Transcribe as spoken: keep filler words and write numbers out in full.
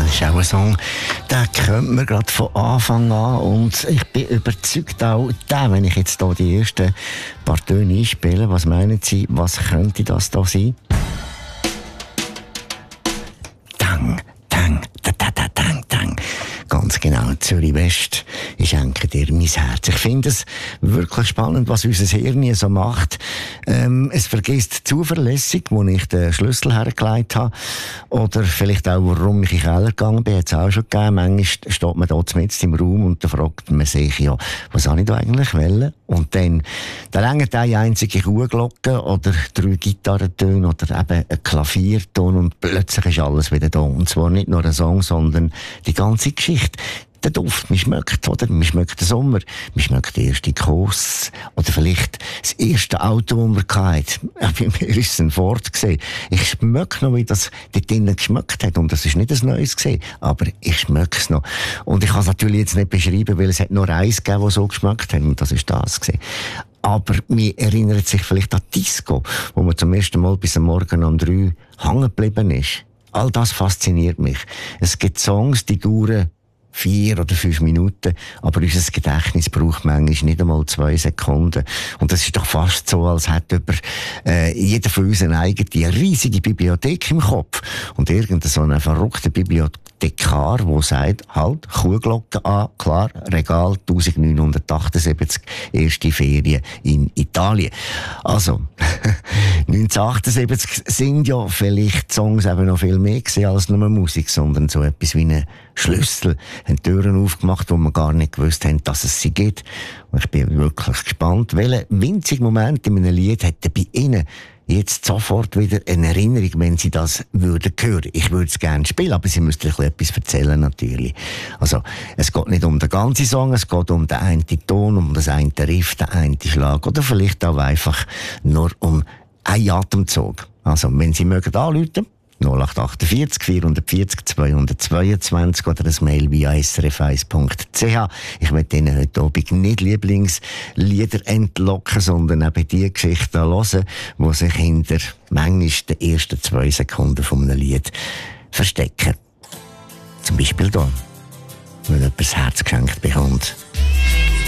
ist auch ein Song, den kennt man gerade von Anfang an und ich bin überzeugt auch, den, wenn ich jetzt hier die ersten paar Töne einspiele, was meinen Sie, was könnte das da sein? Dang, dang, da, da, da, dang, dang. Ganz genau, Zürich West, ich schenke dir mein Herz. Ich finde es wirklich spannend, was unser Hirn so macht. Ähm, es vergisst zuverlässig, wo ich den Schlüssel hergelegt habe. Oder vielleicht auch, warum ich in den Keller gegangen bin, hat es auch schon gegeben. Manchmal steht man da mitten im Raum und dann fragt man sich, ja, was habe ich da eigentlich wollen? Und dann, dann reicht eine einzige Kuhglocke oder drei Gitarrentöne oder eben ein Klavierton und plötzlich ist alles wieder da. Und zwar nicht nur ein Song, sondern die ganze Geschichte. Der Duft, man schmeckt, oder? Man schmeckt den Sommer, man schmeckt den ersten Kuss, oder vielleicht das erste Auto, das man hatte. Ja, bei mir ist es ein Ford gewesen. Ich schmecke noch, wie das dort drinnen geschmeckt hat. Und das ist nicht ein neues gewesen, aber ich schmecke es noch. Und ich kann es natürlich jetzt nicht beschreiben, weil es hat nur eins gegeben, das so geschmeckt hat, und das ist das gewesen. Aber mir erinnert sich vielleicht an Disco, wo man zum ersten Mal bis am Morgen um drei hängen geblieben ist. All das fasziniert mich. Es gibt Songs, die dauern vier oder fünf Minuten, aber unser Gedächtnis braucht manchmal nicht einmal zwei Sekunden. Und das ist doch fast so, als hätte über, äh, jeder von uns eine eigene riesige Bibliothek im Kopf. Und irgendein so ein verrückter Bibliothekar, der sagt, halt, Kuhglocke an, klar, Regal neunzehnhundertachtundsiebzig, erste Ferien in Italien. Also, neunzehnhundertachtundsiebzig sind ja vielleicht Songs eben noch viel mehr gewesen als nur Musik, sondern so etwas wie ein Schlüssel, haben Türen aufgemacht, wo wir gar nicht gewusst haben, dass es sie gibt. Und ich bin wirklich gespannt, welchen winzigen Moment in einem Lied hätte bei Ihnen jetzt sofort wieder eine Erinnerung, wenn Sie das würden hören. Ich würde es gerne spielen, aber Sie müssten etwas erzählen, natürlich. Also, es geht nicht um den ganzen Song, es geht um den einen Ton, um das eine Riff, den einen Schlag, oder vielleicht auch einfach nur um einen Atemzug. Also, wenn Sie mögen anrufen, null acht acht vier vier vier null zwei zwei oder ein Mail via s r f eins punkt c h. Ich möchte Ihnen heute Abend nicht Lieblingslieder entlocken, sondern eben die Geschichten hören, die sich hinter manchmal den ersten zwei Sekunden von einem Lied verstecken. Zum Beispiel hier, wenn jemand das Herz geschenkt bekommt.